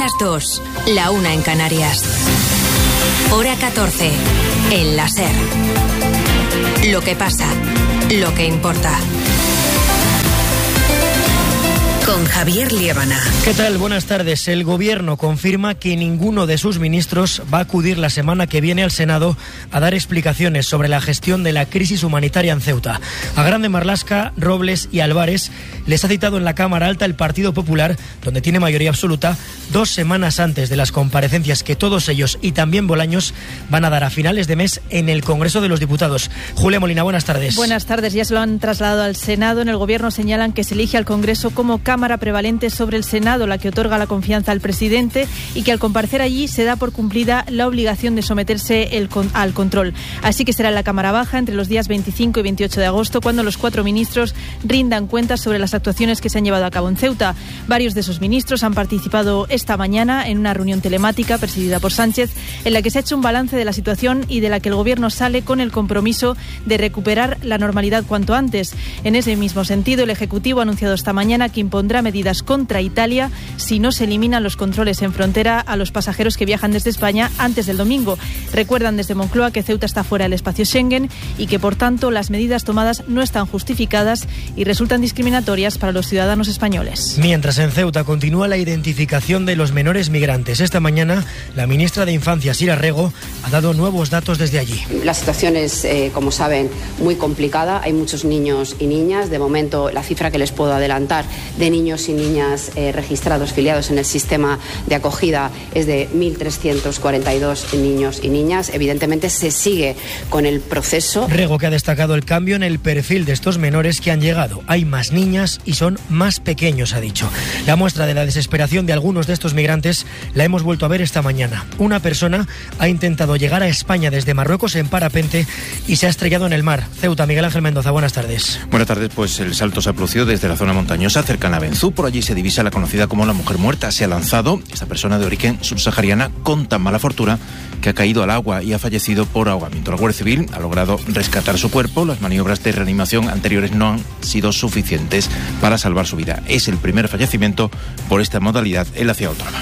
las 2, la 1 en Canarias. Hora 14, en la SER. Lo que pasa, lo que importa. Con Javier Liébana. ¿Qué tal? Buenas tardes. El Gobierno confirma que ninguno de sus ministros va a acudir la semana que viene al Senado a dar explicaciones sobre la gestión de la crisis humanitaria en Ceuta. A Grande Marlaska, Robles y Álvarez les ha citado en la Cámara Alta el Partido Popular, donde tiene mayoría absoluta, 2 semanas antes de las comparecencias que todos ellos y también Bolaños van a dar a finales de mes en el Congreso de los Diputados. Julia Molina, buenas tardes. Buenas tardes. Ya se lo han trasladado al Senado. En el Gobierno señalan que se elige al Congreso como Cámara prevalente sobre el Senado, la que otorga la confianza al presidente, y que al comparecer allí se da por cumplida la obligación de someterse al control. Así que será en la Cámara Baja entre los días 25 y 28 de agosto cuando los 4 ministros rindan cuentas sobre las actuaciones que se han llevado a cabo en Ceuta. Varios de esos ministros han participado esta mañana en una reunión telemática presidida por Sánchez, en la que se ha hecho un balance de la situación y de la que el Gobierno sale con el compromiso de recuperar la normalidad cuanto antes. En ese mismo sentido, el Ejecutivo ha anunciado esta mañana que impondrá medidas contra Italia si no se eliminan los controles en frontera a los pasajeros que viajan desde España antes del domingo. Recuerdan desde Moncloa que Ceuta está fuera del espacio Schengen y que, por tanto, las medidas tomadas no están justificadas y resultan discriminatorias para los ciudadanos españoles. Mientras en Ceuta continúa la identificación de los menores migrantes. Esta mañana, la ministra de Infancia, Sira Rego, ha dado nuevos datos desde allí. La situación es, como saben, muy complicada. Hay muchos niños y niñas. De momento, la cifra que les puedo adelantar de niños y niñas registrados, filiados en el sistema de acogida, es de 1.342 niños y niñas. Evidentemente se sigue con el proceso. Rego, que ha destacado el cambio en el perfil de estos menores que han llegado. Hay más niñas y son más pequeños, ha dicho. La muestra de la desesperación de algunos de estos migrantes la hemos vuelto a ver esta mañana. Una persona ha intentado llegar a España desde Marruecos en parapente y se ha estrellado en el mar. Ceuta, Miguel Ángel Mendoza, buenas tardes. Buenas tardes, pues el salto se ha producido desde la zona montañosa cercana a Benzú. Por allí se divisa la conocida como la mujer muerta. Se ha lanzado esta persona de origen subsahariana con tan mala fortuna que ha caído al agua y ha fallecido por ahogamiento. La Guardia Civil ha logrado rescatar su cuerpo. Las maniobras de reanimación anteriores no han sido suficientes para salvar su vida. Es el primer fallecimiento por esta modalidad en la ciudad autónoma.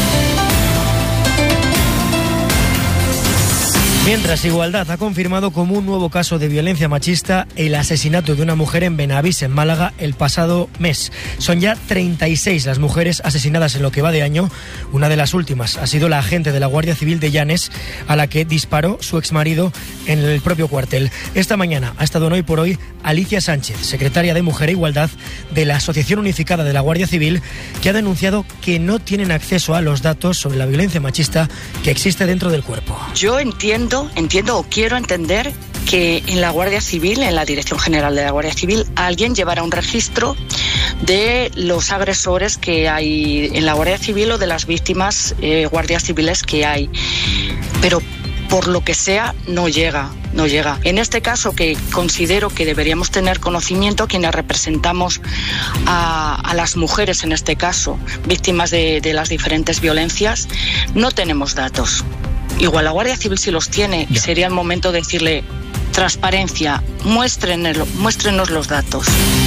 Mientras, Igualdad ha confirmado como un nuevo caso de violencia machista el asesinato de una mujer en Benavís, en Málaga, el pasado mes. Son ya 36 las mujeres asesinadas en lo que va de año. Una de las últimas ha sido la agente de la Guardia Civil de Llanes, a la que disparó su exmarido en el propio cuartel. Esta mañana ha estado en Hoy por Hoy Alicia Sánchez, secretaria de Mujer e Igualdad de la Asociación Unificada de la Guardia Civil, que ha denunciado que no tienen acceso a los datos sobre la violencia machista que existe dentro del cuerpo. Yo entiendo o quiero entender que en la Guardia Civil, en la Dirección General de la Guardia Civil, alguien llevará un registro de los agresores que hay en la Guardia Civil o de las víctimas guardias civiles que hay. Pero por lo que sea, no llega. En este caso, que considero que deberíamos tener conocimiento, quienes representamos a las mujeres, en este caso, víctimas de las diferentes violencias, no tenemos datos. Igual la Guardia Civil sí los tiene y sería el momento de decirle: transparencia, muéstrenos los datos.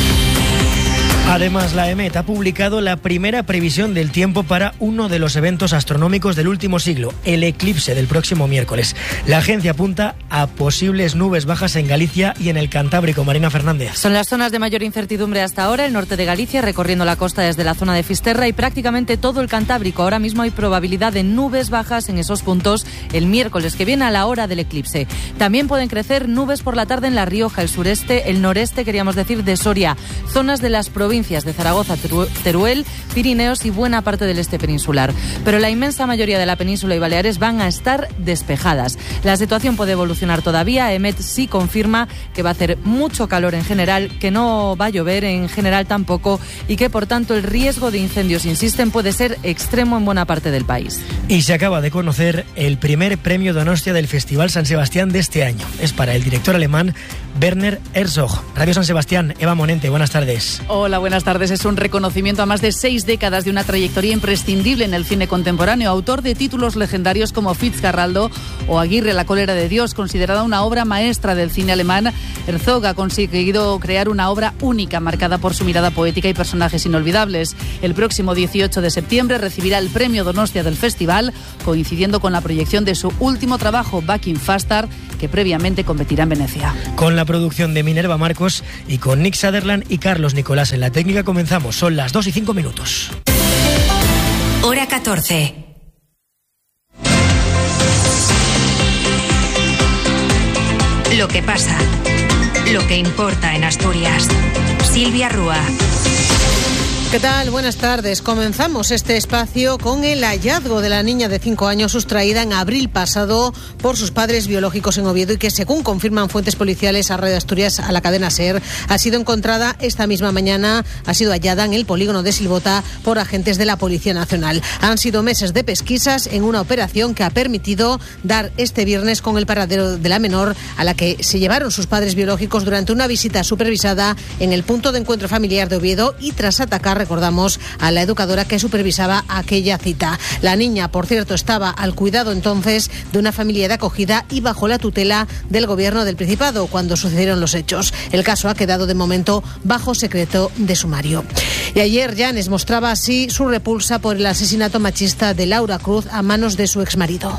Además, la EMET ha publicado la primera previsión del tiempo para uno de los eventos astronómicos del último siglo, el eclipse del próximo miércoles. La agencia apunta a posibles nubes bajas en Galicia y en el Cantábrico. Marina Fernández. Son las zonas de mayor incertidumbre hasta ahora: el norte de Galicia, recorriendo la costa desde la zona de Fisterra, y prácticamente todo el Cantábrico. Ahora mismo hay probabilidad de nubes bajas en esos puntos el miércoles que viene, a la hora del eclipse. También pueden crecer nubes por la tarde en La Rioja, el sureste, el noreste, queríamos decir, de Soria, zonas de las provincias de Zaragoza, Teruel, Pirineos y buena parte del este peninsular. Pero la inmensa mayoría de la península y Baleares van a estar despejadas. La situación puede evolucionar todavía. EMET sí confirma que va a hacer mucho calor en general, que no va a llover en general tampoco, y que por tanto el riesgo de incendios, insisten, puede ser extremo en buena parte del país. Y se acaba de conocer el primer premio Donostia del Festival San Sebastián de este año. Es para el director alemán Werner Herzog. Radio San Sebastián, Eva Monente, buenas tardes. Hola, buenas tardes. Es un reconocimiento a más de 6 décadas de una trayectoria imprescindible en el cine contemporáneo. Autor de títulos legendarios como Fitzcarraldo o Aguirre, la cólera de Dios, considerada una obra maestra del cine alemán, Herzog ha conseguido crear una obra única, marcada por su mirada poética y personajes inolvidables. El próximo 18 de septiembre recibirá el premio Donostia del festival, coincidiendo con la proyección de su último trabajo, Back in Faster, que previamente competirá en Venecia. Con la producción de Minerva Marcos y con Nick Sutherland y Carlos Nicolás en la técnica comenzamos. Son las 2:05. Hora 14. Lo que pasa, lo que importa en Asturias. Silvia Rúa. ¿Qué tal? Buenas tardes. Comenzamos este espacio con el hallazgo de la niña de 5 años sustraída en abril pasado por sus padres biológicos en Oviedo y que, según confirman fuentes policiales a Radio Asturias, a la cadena SER, ha sido encontrada esta misma mañana, ha sido hallada en el polígono de Silvota por agentes de la Policía Nacional. Han sido meses de pesquisas en una operación que ha permitido dar este viernes con el paradero de la menor, a la que se llevaron sus padres biológicos durante una visita supervisada en el punto de encuentro familiar de Oviedo y tras atacar, recordamos, a la educadora que supervisaba aquella cita. La niña, por cierto, estaba al cuidado entonces de una familia de acogida y bajo la tutela del Gobierno del Principado cuando sucedieron los hechos. El caso ha quedado de momento bajo secreto de sumario. Y ayer Llanes mostraba así su repulsa por el asesinato machista de Laura Cruz a manos de su exmarido.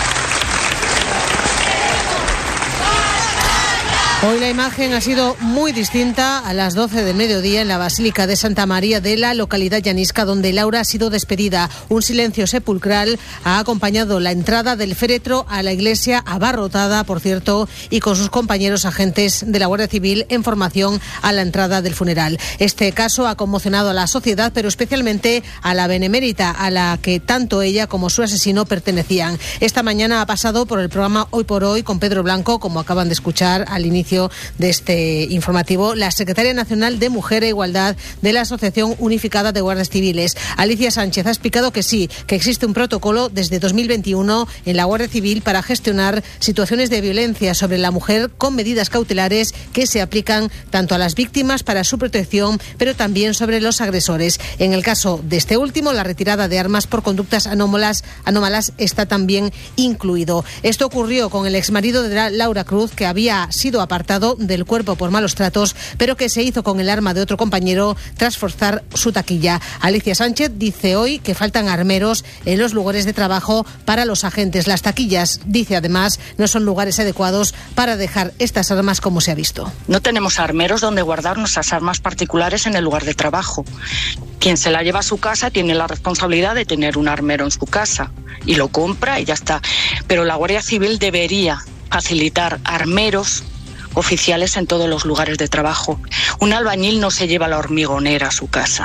Hoy la imagen ha sido muy distinta a las 12 del mediodía en la Basílica de Santa María de la localidad llanisca, donde Laura ha sido despedida. Un silencio sepulcral ha acompañado la entrada del féretro a la iglesia, abarrotada, por cierto, y con sus compañeros agentes de la Guardia Civil en formación a la entrada del funeral. Este caso ha conmocionado a la sociedad, pero especialmente a la benemérita, a la que tanto ella como su asesino pertenecían. Esta mañana ha pasado por el programa Hoy por Hoy con Pedro Blanco, como acaban de escuchar al inicio de este informativo, la secretaria nacional de Mujer e Igualdad de la Asociación Unificada de Guardias Civiles. Alicia Sánchez ha explicado que sí, que existe un protocolo desde 2021 en la Guardia Civil para gestionar situaciones de violencia sobre la mujer con medidas cautelares que se aplican tanto a las víctimas para su protección, pero también sobre los agresores. En el caso de este último, la retirada de armas por conductas anómalas está también incluido. Esto ocurrió con el exmarido de Laura Cruz, que había sido apartado del cuerpo por malos tratos, pero que se hizo con el arma de otro compañero tras forzar su taquilla. Alicia Sánchez dice hoy que faltan armeros en los lugares de trabajo para los agentes. Las taquillas, dice además, no son lugares adecuados para dejar estas armas como se ha visto. No tenemos armeros donde guardar nuestras armas particulares en el lugar de trabajo. Quien se la lleva a su casa tiene la responsabilidad de tener un armero en su casa y lo compra y ya está. Pero la Guardia Civil debería facilitar armeros oficiales en todos los lugares de trabajo. Un albañil no se lleva la hormigonera a su casa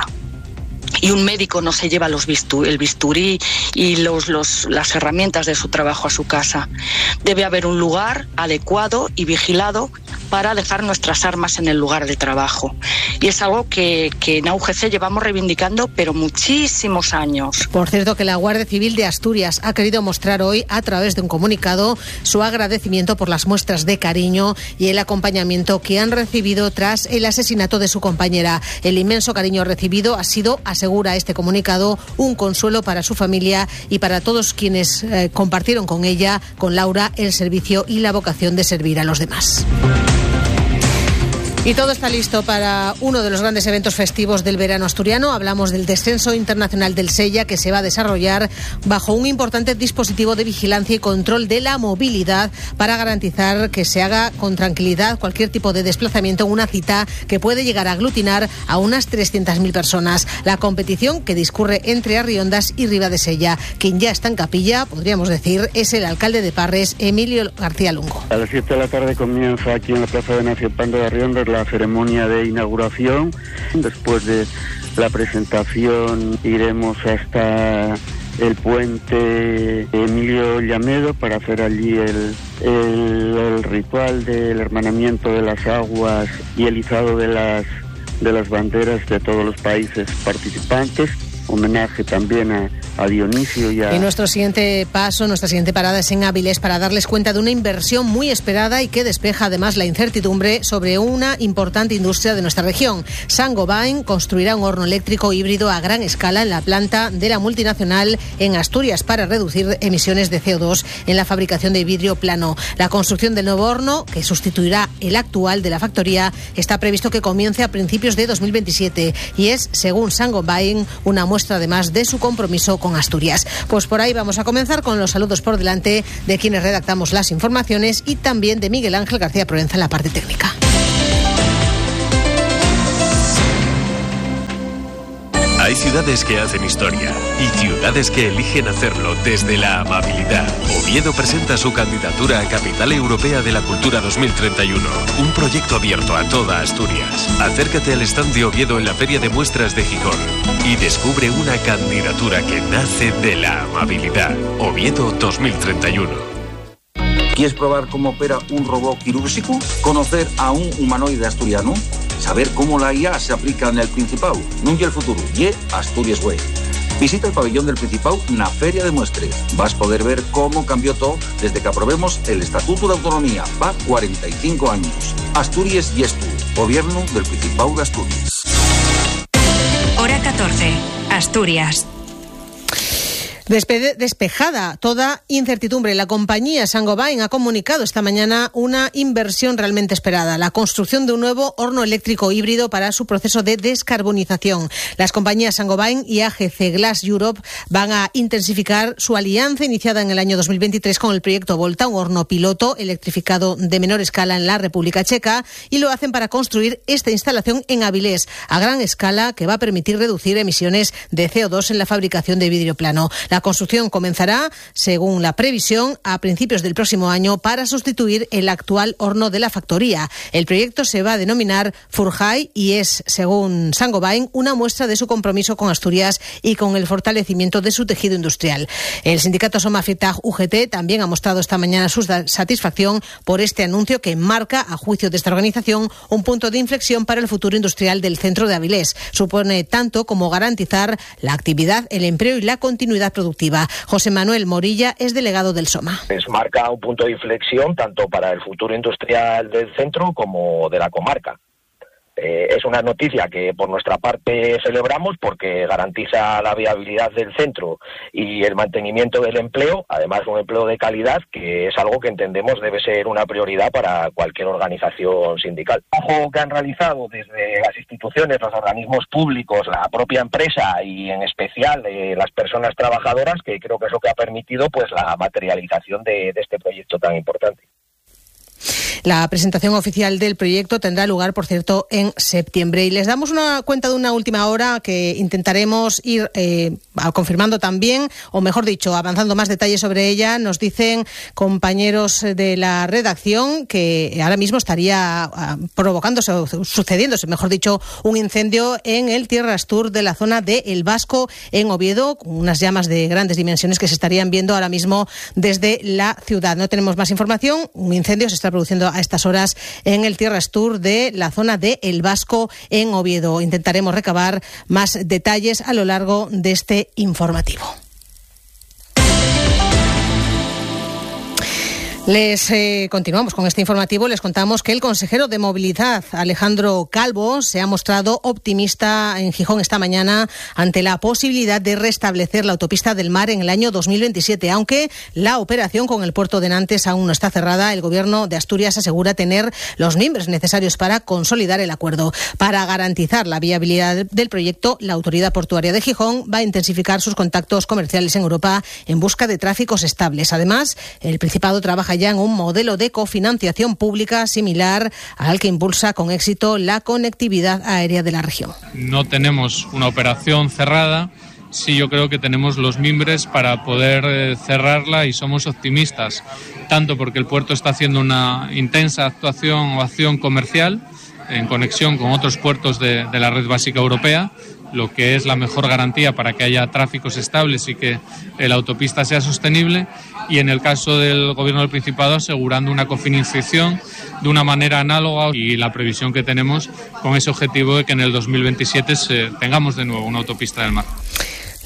y un médico no se lleva el bisturí y las herramientas de su trabajo a su casa. Debe haber un lugar adecuado y vigilado para dejar nuestras armas en el lugar de trabajo. Y es algo que en AUGC llevamos reivindicando, pero muchísimos años. Por cierto, que la Guardia Civil de Asturias ha querido mostrar hoy, a través de un comunicado, su agradecimiento por las muestras de cariño y el acompañamiento que han recibido tras el asesinato de su compañera. El inmenso cariño recibido ha sido, asegura este comunicado, un consuelo para su familia y para todos quienes compartieron con ella, con Laura, el servicio y la vocación de servir a los demás. Y todo está listo para uno de los grandes eventos festivos del verano asturiano. Hablamos del descenso internacional del Sella, que se va a desarrollar bajo un importante dispositivo de vigilancia y control de la movilidad para garantizar que se haga con tranquilidad cualquier tipo de desplazamiento en una cita que puede llegar a aglutinar a unas 300.000 personas. La competición, que discurre entre Arriondas y Ribadesella. Quien ya está en capilla, podríamos decir, es el alcalde de Parres, Emilio García Lungo. A las 7 de la tarde comienza aquí en la Plaza de Nacio Pando de Arriondas la ceremonia de inauguración. Después de la presentación iremos hasta el puente Emilio Llamedo para hacer allí el ritual del hermanamiento de las aguas y el izado de las banderas de todos los países participantes. Homenaje también a Dionisio y a... Y nuestro siguiente paso, nuestra siguiente parada es en Avilés para darles cuenta de una inversión muy esperada y que despeja además la incertidumbre sobre una importante industria de nuestra región. Saint-Gobain construirá un horno eléctrico híbrido a gran escala en la planta de la multinacional en Asturias para reducir emisiones de CO2 en la fabricación de vidrio plano. La construcción del nuevo horno, que sustituirá el actual de la factoría, está previsto que comience a principios de 2027 y es, según Saint-Gobain, una muestra además de su compromiso con Asturias. Pues por ahí vamos a comenzar con los saludos por delante de quienes redactamos las informaciones y también de Miguel Ángel García Provenza en la parte técnica. Hay ciudades que hacen historia y ciudades que eligen hacerlo desde la amabilidad. Oviedo presenta su candidatura a Capital Europea de la Cultura 2031, un proyecto abierto a toda Asturias. Acércate al stand de Oviedo en la Feria de Muestras de Gijón y descubre una candidatura que nace de la amabilidad. Oviedo 2031. ¿Quieres probar cómo opera un robot quirúrgico? ¿Conocer a un humanoide asturiano? ¿Saber cómo la IA se aplica en el Principado? No y el futuro, y Asturias Way. Visita el pabellón del Principado en la Feria de Muestres. Vas a poder ver cómo cambió todo desde que aprobemos el Estatuto de Autonomía. Va 45 años. Asturias y Estu, Gobierno del Principado de Asturias. Hora 14, Asturias. Despejada toda incertidumbre, la compañía Saint-Gobain ha comunicado esta mañana una inversión realmente esperada, la construcción de un nuevo horno eléctrico híbrido para su proceso de descarbonización. Las compañías Saint-Gobain y AGC Glass Europe van a intensificar su alianza iniciada en el año 2023 con el proyecto Volta, un horno piloto electrificado de menor escala en la República Checa, y lo hacen para construir esta instalación en Avilés, a gran escala, que va a permitir reducir emisiones de CO2 en la fabricación de vidrio plano. La construcción comenzará, según la previsión, a principios del próximo año para sustituir el actual horno de la factoría. El proyecto se va a denominar Furhai y es, según Saint-Gobain, una muestra de su compromiso con Asturias y con el fortalecimiento de su tejido industrial. El sindicato Somafitag UGT también ha mostrado esta mañana su satisfacción por este anuncio que marca, a juicio de esta organización, un punto de inflexión para el futuro industrial del centro de Avilés. Supone tanto como garantizar la actividad, el empleo y la continuidad productiva. José Manuel Morilla es delegado del SOMA. Marca un punto de inflexión tanto para el futuro industrial del centro como de la comarca. Es una noticia que por nuestra parte celebramos porque garantiza la viabilidad del centro y el mantenimiento del empleo, además un empleo de calidad, que es algo que entendemos debe ser una prioridad para cualquier organización sindical. El trabajo que han realizado desde las instituciones, los organismos públicos, la propia empresa y en especial las personas trabajadoras, que creo que es lo que ha permitido pues la materialización de este proyecto tan importante. La presentación oficial del proyecto tendrá lugar, por cierto, en septiembre. Y les damos una cuenta de una última hora que intentaremos ir confirmando también, o mejor dicho, avanzando más detalles sobre ella. Nos dicen compañeros de la redacción que ahora mismo estaría provocándose, o sucediéndose, mejor dicho, un incendio en el Tierras Tour de la zona de El Vasco, en Oviedo, con unas llamas de grandes dimensiones que se estarían viendo ahora mismo desde la ciudad. No tenemos más información. Un incendio se está produciendo a estas horas en el Tierras Tour de la zona de El Vasco, en Oviedo. Intentaremos recabar más detalles a lo largo de este informativo. Continuamos con este informativo. Les contamos que el consejero de Movilidad, Alejandro Calvo, se ha mostrado optimista en Gijón esta mañana ante la posibilidad de restablecer la autopista del Mar en el año 2027. Aunque la operación con el puerto de Nantes aún no está cerrada, el Gobierno de Asturias asegura tener los mimbres necesarios para consolidar el acuerdo. Para garantizar la viabilidad del proyecto, la Autoridad Portuaria de Gijón va a intensificar sus contactos comerciales en Europa en busca de tráficos estables. Además, el Principado trabaja ya en un modelo de cofinanciación pública similar al que impulsa con éxito la conectividad aérea de la región. No tenemos una operación cerrada, sí yo creo que tenemos los mimbres para poder cerrarla y somos optimistas, tanto porque el puerto está haciendo una intensa actuación o acción comercial en conexión con otros puertos de la red básica europea, lo que es la mejor garantía para que haya tráficos estables y que la autopista sea sostenible, y en el caso del Gobierno del Principado asegurando una cofinanciación de una manera análoga, y la previsión que tenemos con ese objetivo de que en el 2027 tengamos de nuevo una autopista del mar.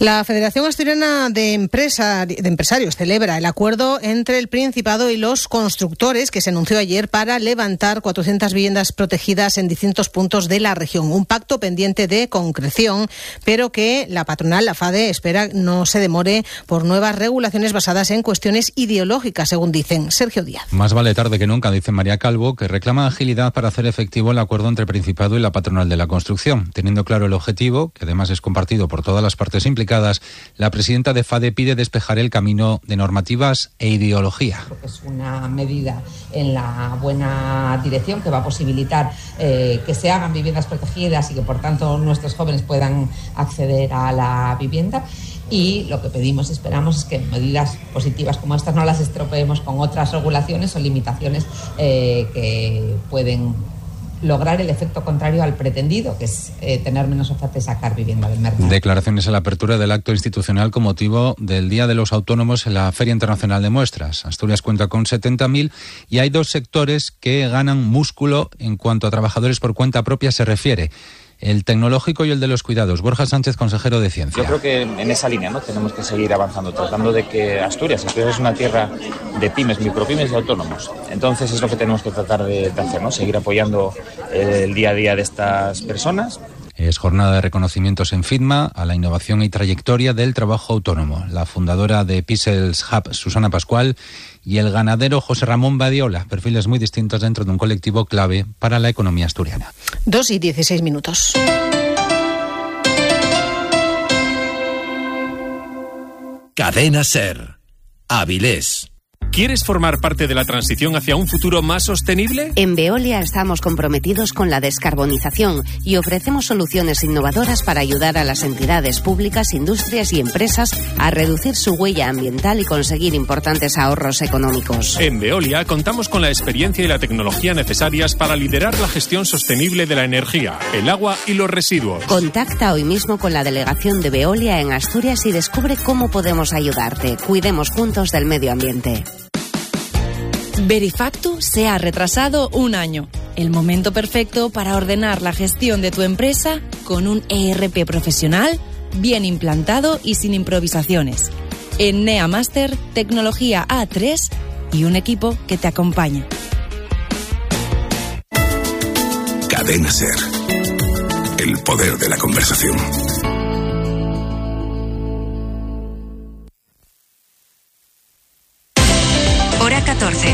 La Federación Asturiana de Empresarios celebra el acuerdo entre el Principado y los constructores que se anunció ayer para levantar 400 viviendas protegidas en distintos puntos de la región. Un pacto pendiente de concreción, pero que la patronal, la FADE, espera no se demore por nuevas regulaciones basadas en cuestiones ideológicas, según dicen. Sergio Díaz. Más vale tarde que nunca, dice María Calvo, que reclama agilidad para hacer efectivo el acuerdo entre el Principado y la patronal de la construcción. Teniendo claro el objetivo, que además es compartido por todas las partes implicadas, la presidenta de FADE pide despejar el camino de normativas e ideología. Es una medida en la buena dirección que va a posibilitar que se hagan viviendas protegidas y que por tanto nuestros jóvenes puedan acceder a la vivienda. Y lo que pedimos, esperamos, es que medidas positivas como estas no las estropeemos con otras regulaciones o limitaciones que pueden lograr el efecto contrario al pretendido, que es tener menos oferta y sacar vivienda del mercado. Declaraciones a la apertura del acto institucional con motivo del Día de los Autónomos en la Feria Internacional de Muestras. Asturias cuenta con 70.000 y hay dos sectores que ganan músculo en cuanto a trabajadores por cuenta propia se refiere: el tecnológico y el de los cuidados. Borja Sánchez, consejero de Ciencia. Yo creo que en esa línea, ¿no?, tenemos que seguir avanzando, tratando de que Asturias es una tierra de pymes, micropymes y autónomos. Entonces es lo que tenemos que tratar de hacer, ¿no?, seguir apoyando el día a día de estas personas. Es jornada de reconocimientos en FITMA a la innovación y trayectoria del trabajo autónomo. La fundadora de Pixels Hub, Susana Pascual, y el ganadero José Ramón Badiola, perfiles muy distintos dentro de un colectivo clave para la economía asturiana. 2:16. Cadena SER. Avilés. ¿Quieres formar parte de la transición hacia un futuro más sostenible? En Veolia estamos comprometidos con la descarbonización y ofrecemos soluciones innovadoras para ayudar a las entidades públicas, industrias y empresas a reducir su huella ambiental y conseguir importantes ahorros económicos. En Veolia contamos con la experiencia y la tecnología necesarias para liderar la gestión sostenible de la energía, el agua y los residuos. Contacta hoy mismo con la delegación de Veolia en Asturias y descubre cómo podemos ayudarte. Cuidemos juntos del medio ambiente. Verifactu se ha retrasado un año. El momento perfecto para ordenar la gestión de tu empresa con un ERP profesional, bien implantado y sin improvisaciones. En NEA Master, tecnología A3 y un equipo que te acompaña. Cadena SER. El poder de la conversación. Hora 14.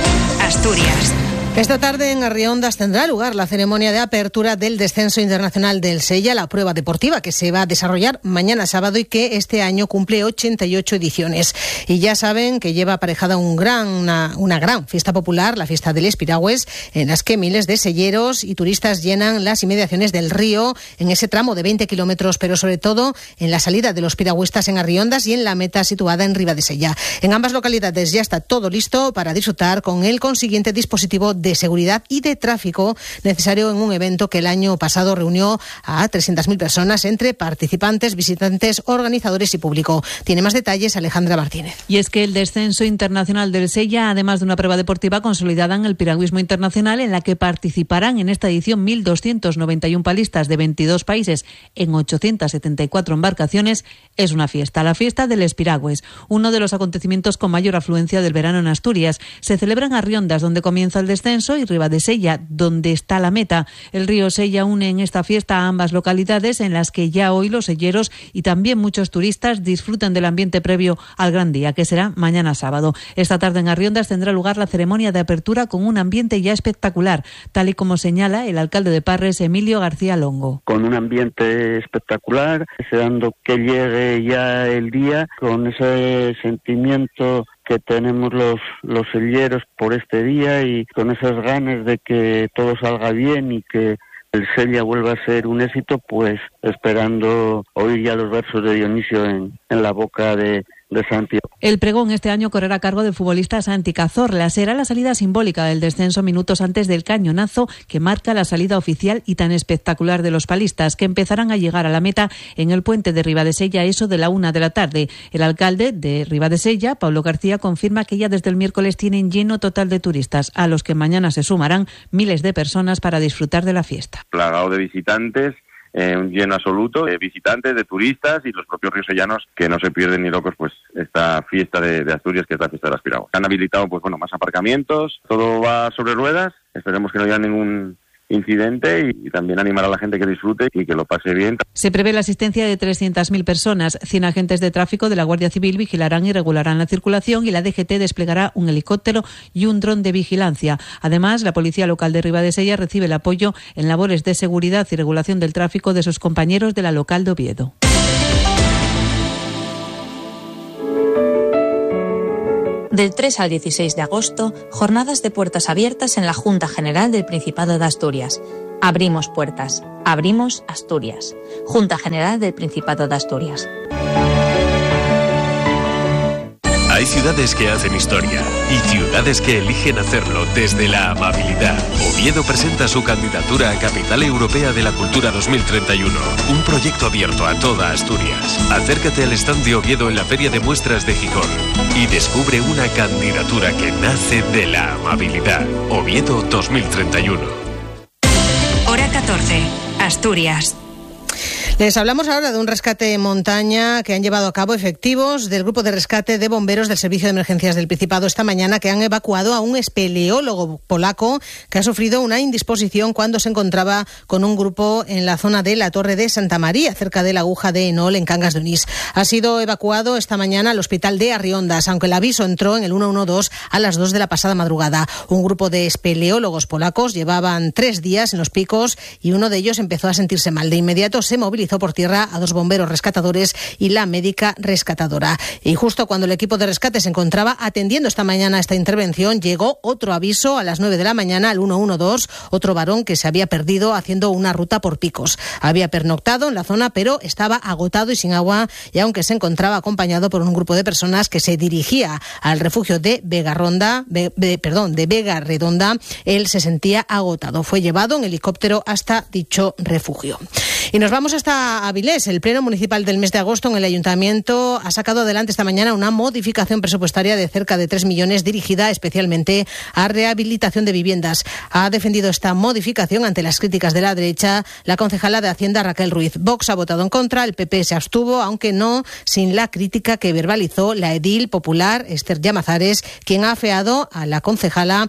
Asturias. Esta tarde en Arriondas tendrá lugar la ceremonia de apertura del descenso internacional del Sella, la prueba deportiva que se va a desarrollar mañana sábado y que este año cumple 88 ediciones. Y ya saben que lleva aparejada una gran fiesta popular, la fiesta de Les Piragües, en las que miles de selleros y turistas llenan las inmediaciones del río en ese tramo de 20 kilómetros, pero sobre todo en la salida de los piragüistas en Arriondas y en la meta situada en Ribadesella. En ambas localidades ya está todo listo para disfrutar con el consiguiente dispositivo de seguridad y de tráfico necesario en un evento que el año pasado reunió a 300.000 personas entre participantes, visitantes, organizadores y público. Tiene más detalles Alejandra Martínez. Y es que el descenso internacional del Sella, además de una prueba deportiva consolidada en el piragüismo internacional, en la que participarán en esta edición 1.291 palistas de 22 países en 874 embarcaciones, es una fiesta, la fiesta de Les Piragües, uno de los acontecimientos con mayor afluencia del verano en Asturias. Se celebra en Arriondas, donde comienza el descenso, y Ribadesella, donde está la meta. El río Sella une en esta fiesta a ambas localidades, en las que ya hoy los selleros y también muchos turistas disfrutan del ambiente previo al gran día, que será mañana sábado. Esta tarde en Arriondas tendrá lugar la ceremonia de apertura con un ambiente ya espectacular, tal y como señala el alcalde de Parres, Emilio García Longo. Con un ambiente espectacular, deseando que llegue ya el día, con ese sentimiento que tenemos los selleros por este día y con esas ganas de que todo salga bien y que el Sella vuelva a ser un éxito, pues esperando oír ya los versos de Dionisio en la boca de Santiago. El pregón este año correrá a cargo del futbolista Santi Cazorla. Será la salida simbólica del descenso minutos antes del cañonazo que marca la salida oficial y tan espectacular de los palistas, que empezarán a llegar a la meta en el puente de Ribadesella a eso de la 1 de la tarde. El alcalde de Ribadesella, Pablo García, confirma que ya desde el miércoles tienen lleno total de turistas, a los que mañana se sumarán miles de personas para disfrutar de la fiesta. Plagado de visitantes un lleno absoluto de visitantes, de turistas y los propios riosellanos que no se pierden ni locos pues esta fiesta de Asturias, que es la fiesta de las piraguas. Han habilitado pues bueno, más aparcamientos, todo va sobre ruedas, esperemos que no haya ningún incidente y también animar a la gente que disfrute y que lo pase bien. Se prevé la asistencia de 300.000 personas. 100 agentes de tráfico de la Guardia Civil vigilarán y regularán la circulación y la DGT desplegará un helicóptero y un dron de vigilancia. Además, la Policía Local de Ribadesella recibe el apoyo en labores de seguridad y regulación del tráfico de sus compañeros de la local de Oviedo. Del 3 al 16 de agosto, jornadas de puertas abiertas en la Junta General del Principado de Asturias. Abrimos puertas. Abrimos Asturias. Junta General del Principado de Asturias. Hay ciudades que hacen historia y ciudades que eligen hacerlo desde la amabilidad. Oviedo presenta su candidatura a Capital Europea de la Cultura 2031, un proyecto abierto a toda Asturias. Acércate al stand de Oviedo en la Feria de Muestras de Gijón y descubre una candidatura que nace de la amabilidad. Oviedo 2031. Hora 14, Asturias. Les hablamos ahora de un rescate en montaña que han llevado a cabo efectivos del Grupo de Rescate de Bomberos del Servicio de Emergencias del Principado esta mañana, que han evacuado a un espeleólogo polaco que ha sufrido una indisposición cuando se encontraba con un grupo en la zona de la Torre de Santa María, cerca de la Aguja de Enol, en Cangas de Onís. Ha sido evacuado esta mañana al hospital de Arriondas, aunque el aviso entró en el 112 a las 2 de la pasada madrugada. Un grupo de espeleólogos polacos llevaban 3 días en los picos y uno de ellos empezó a sentirse mal. De inmediato se movilizó por tierra a 2 bomberos rescatadores y la médica rescatadora. Y justo cuando el equipo de rescate se encontraba atendiendo esta mañana esta intervención, llegó otro aviso a las 9 de la mañana al 112, otro varón que se había perdido haciendo una ruta por picos. Había pernoctado en la zona, pero estaba agotado y sin agua, y aunque se encontraba acompañado por un grupo de personas que se dirigía al refugio de Vega Redonda, él se sentía agotado. Fue llevado en helicóptero hasta dicho refugio. Y nos vamos hasta Avilés. El Pleno Municipal del mes de agosto en el Ayuntamiento ha sacado adelante esta mañana una modificación presupuestaria de cerca de 3 millones dirigida especialmente a rehabilitación de viviendas. Ha defendido esta modificación ante las críticas de la derecha la concejala de Hacienda Raquel Ruiz. Vox ha votado en contra, el PP se abstuvo, aunque no sin la crítica que verbalizó la edil popular Esther Llamazares, quien ha afeado a la concejala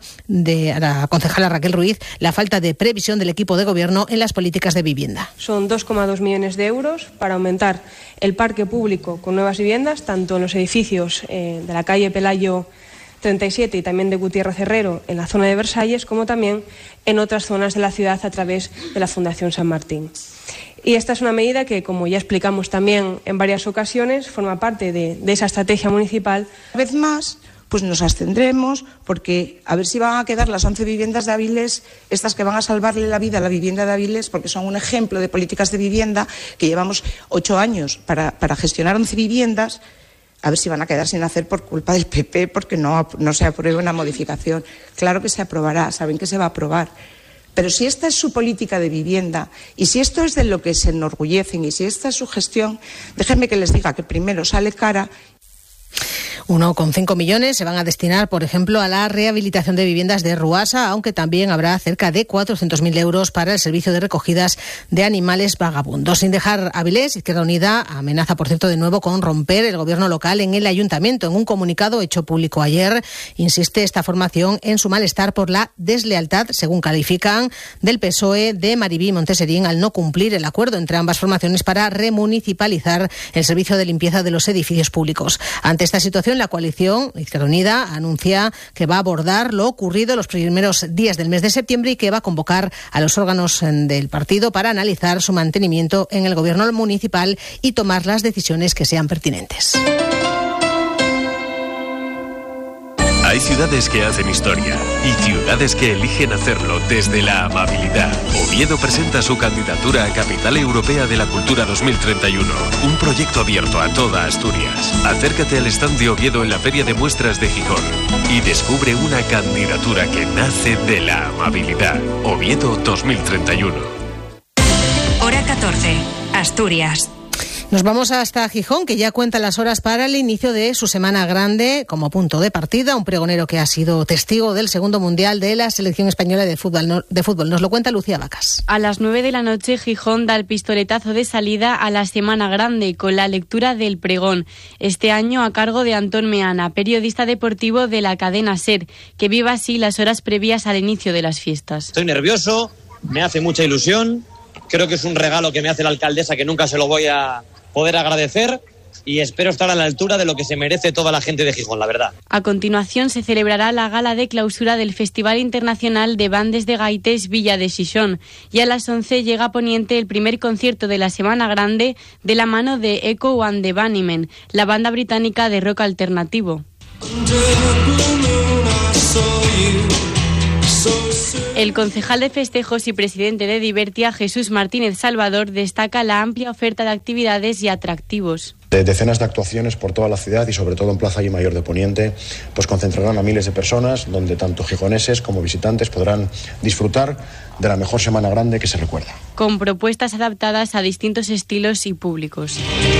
Raquel Ruiz la falta de previsión del equipo de gobierno en las políticas de vivienda. Son 2,2 millones de euros para aumentar el parque público con nuevas viviendas, tanto en los edificios de la calle Pelayo 37 y también de Gutiérrez Herrero en la zona de Versalles, como también en otras zonas de la ciudad a través de la Fundación San Martín. Y esta es una medida que, como ya explicamos también en varias ocasiones, forma parte de esa estrategia municipal. Una vez más, pues nos abstendremos porque a ver si van a quedar las 11 viviendas de Avilés, estas que van a salvarle la vida a la vivienda de Avilés, porque son un ejemplo de políticas de vivienda que llevamos 8 años para gestionar 11 viviendas, a ver si van a quedar sin hacer por culpa del PP porque no se aprueba una modificación. Claro que se aprobará, saben que se va a aprobar. Pero si esta es su política de vivienda y si esto es de lo que se enorgullecen y si esta es su gestión, déjenme que les diga que primero sale cara. 1,5 millones se van a destinar, por ejemplo, a la rehabilitación de viviendas de Ruasa, aunque también habrá cerca de 400.000 euros para el servicio de recogidas de animales vagabundos. Sin dejar Avilés, Izquierda Unida amenaza, por cierto, de nuevo con romper el gobierno local en el ayuntamiento. En un comunicado hecho público ayer, insiste esta formación en su malestar por la deslealtad, según califican, del PSOE de Maribí y Monteserín al no cumplir el acuerdo entre ambas formaciones para remunicipalizar el servicio de limpieza de los edificios públicos. Ante esta situación, la coalición Izquierda Unida anuncia que va a abordar lo ocurrido los primeros días del mes de septiembre y que va a convocar a los órganos del partido para analizar su mantenimiento en el gobierno municipal y tomar las decisiones que sean pertinentes. Hay ciudades que hacen historia y ciudades que eligen hacerlo desde la amabilidad. Oviedo presenta su candidatura a Capital Europea de la Cultura 2031, un proyecto abierto a toda Asturias. Acércate al stand de Oviedo en la Feria de Muestras de Gijón y descubre una candidatura que nace de la amabilidad. Oviedo 2031. Hora 14, Asturias. Nos vamos hasta Gijón, que ya cuenta las horas para el inicio de su Semana Grande como punto de partida. Un pregonero que ha sido testigo del segundo mundial de la selección española de fútbol. Nos lo cuenta Lucía Vacas. A las 9 de la noche, Gijón da el pistoletazo de salida a la Semana Grande con la lectura del pregón. Este año a cargo de Antón Meana, periodista deportivo de la cadena SER, que vive así las horas previas al inicio de las fiestas. Estoy nervioso, me hace mucha ilusión. Creo que es un regalo que me hace la alcaldesa que nunca se lo voy a poder agradecer y espero estar a la altura de lo que se merece toda la gente de Gijón, la verdad. A continuación se celebrará la gala de clausura del Festival Internacional de Bandes de Gaites Villa de Xixón y a las 11 llega a Poniente el primer concierto de la Semana Grande de la mano de Echo and the Bunnymen, la banda británica de rock alternativo. El concejal de festejos y presidente de Divertia, Jesús Martínez Salvador, destaca la amplia oferta de actividades y atractivos. Decenas de actuaciones por toda la ciudad y sobre todo en Plaza I Mayor de Poniente, pues concentrarán a miles de personas donde tanto gijoneses como visitantes podrán disfrutar de la mejor Semana Grande que se recuerda. Con propuestas adaptadas a distintos estilos y públicos.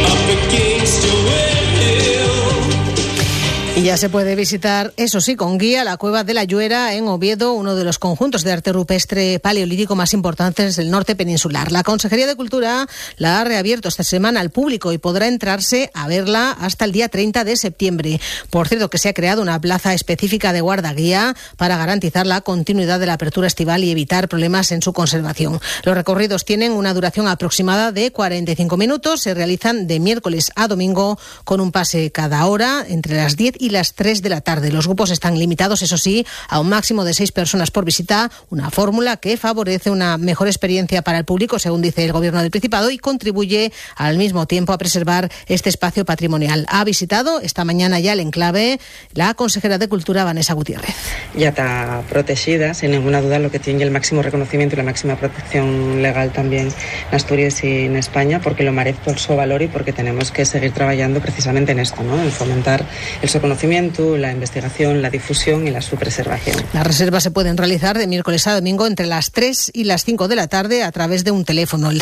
Y ya se puede visitar, eso sí, con guía, la Cueva de la Lluera en Oviedo, uno de los conjuntos de arte rupestre paleolítico más importantes del norte peninsular. La Consejería de Cultura la ha reabierto esta semana al público y podrá entrarse a verla hasta el día 30 de septiembre. Por cierto, que se ha creado una plaza específica de guardaguía para garantizar la continuidad de la apertura estival y evitar problemas en su conservación. Los recorridos tienen una duración aproximada de 45 minutos. Se realizan de miércoles a domingo con un pase cada hora entre las 10 y las 3 de la tarde. Los grupos están limitados, eso sí, a un máximo de 6 personas por visita, una fórmula que favorece una mejor experiencia para el público, según dice el Gobierno del Principado, y contribuye al mismo tiempo a preservar este espacio patrimonial. Ha visitado esta mañana ya el enclave la consejera de Cultura, Vanessa Gutiérrez. Ya está protegida, sin ninguna duda, lo que tiene el máximo reconocimiento y la máxima protección legal también en Asturias y en España, porque lo merece por su valor y porque tenemos que seguir trabajando precisamente en esto, ¿no? En fomentar el conocimiento, la investigación, la difusión y la su preservación. Las reservas se pueden realizar de miércoles a domingo entre las 3 y las 5 de la tarde a través de un teléfono, el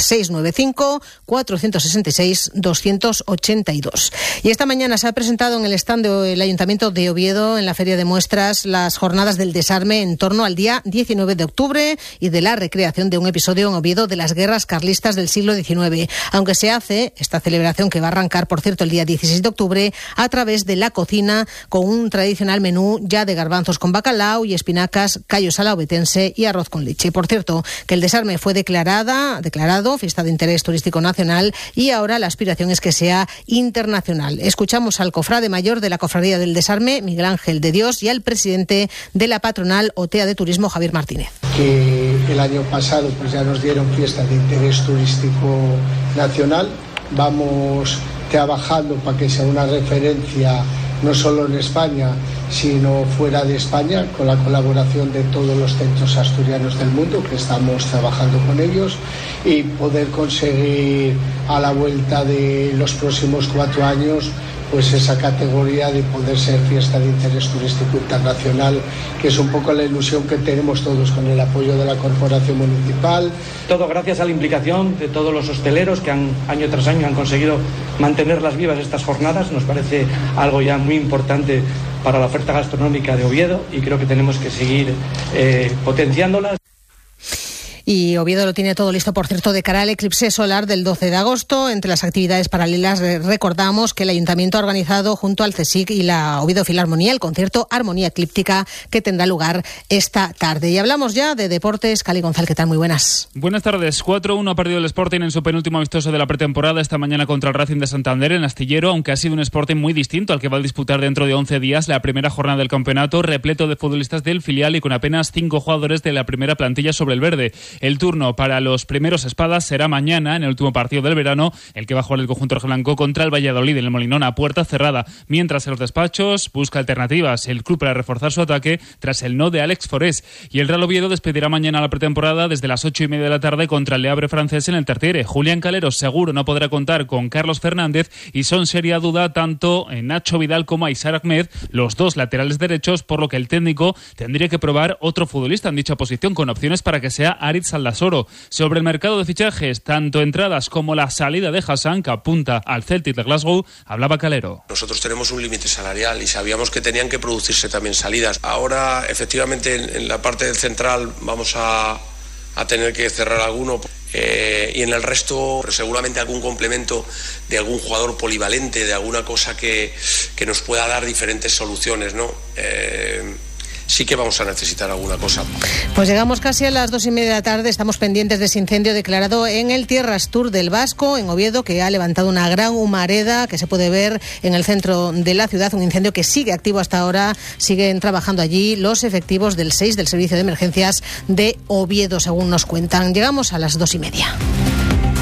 695-466-282. Y esta mañana se ha presentado en el stand del Ayuntamiento de Oviedo, en la Feria de Muestras, las jornadas del desarme en torno al día 19 de octubre y de la recreación de un episodio en Oviedo de las guerras carlistas del siglo XIX. Aunque se hace esta celebración, que va a arrancar, por cierto, el día 16 de octubre, a través de la cocina, con un tradicional menú ya de garbanzos con bacalao y espinacas, callo salao obetense y arroz con leche. Por cierto, que el desarme fue declarado fiesta de interés turístico nacional y ahora la aspiración es que sea internacional. Escuchamos al cofrade mayor de la Cofradía del Desarme, Miguel Ángel de Dios, y al presidente de la patronal OTEA de Turismo, Javier Martínez. Que el año pasado pues ya nos dieron fiesta de interés turístico nacional. Vamos trabajando para que sea una referencia no solo en España, sino fuera de España, con la colaboración de todos los centros asturianos del mundo, que estamos trabajando con ellos, y poder conseguir a la vuelta de los próximos 4 años pues esa categoría de poder ser fiesta de interés turístico internacional, que es un poco la ilusión que tenemos todos con el apoyo de la Corporación Municipal. Todo gracias a la implicación de todos los hosteleros que año tras año han conseguido mantenerlas vivas estas jornadas. Nos parece algo ya muy importante para la oferta gastronómica de Oviedo y creo que tenemos que seguir potenciándolas. Y Oviedo lo tiene todo listo, por cierto, de cara al eclipse solar del 12 de agosto. Entre las actividades paralelas recordamos que el Ayuntamiento ha organizado junto al CSIC y la Oviedo Filarmonía el concierto Armonía Eclíptica, que tendrá lugar esta tarde. Y hablamos ya de deportes. Cali González, ¿qué tal? Muy buenas. Buenas tardes. 4-1 ha perdido el Sporting en su penúltimo amistoso de la pretemporada esta mañana contra el Racing de Santander en Astillero, aunque ha sido un Sporting muy distinto al que va a disputar dentro de 11 días la primera jornada del campeonato, repleto de futbolistas del filial y con apenas 5 jugadores de la primera plantilla sobre el verde. El turno para los primeros espadas será mañana, en el último partido del verano, el que va a jugar el conjunto rojiblanco contra el Valladolid en el Molinón a puerta cerrada. Mientras en los despachos busca alternativas el club para reforzar su ataque tras el no de Alex Forés. Y el Real Oviedo despedirá mañana la pretemporada desde las 8:30 de la tarde contra el Le Havre francés en el Tertiere. Julián Calero seguro no podrá contar con Carlos Fernández y son seria duda tanto en Nacho Vidal como Aysar Ahmed, los dos laterales derechos, por lo que el técnico tendría que probar otro futbolista en dicha posición con opciones para que sea Ari David Saldasoro. Sobre el mercado de fichajes, tanto entradas como la salida de Hassan, que apunta al Celtic de Glasgow, hablaba Calero. Nosotros tenemos un límite salarial y sabíamos que tenían que producirse también salidas. Ahora, efectivamente, en la parte del central vamos a tener que cerrar alguno. Y en el resto seguramente algún complemento de algún jugador polivalente, de alguna cosa que nos pueda dar diferentes soluciones, ¿no? Sí que vamos a necesitar alguna cosa. Pues llegamos casi a las 2:30 de la tarde. Estamos pendientes de ese incendio declarado en el Tierras Tour del Vasco, en Oviedo, que ha levantado una gran humareda que se puede ver en el centro de la ciudad. Un incendio que sigue activo hasta ahora. Siguen trabajando allí los efectivos del 6 del Servicio de Emergencias de Oviedo, según nos cuentan. Llegamos a las 2:30.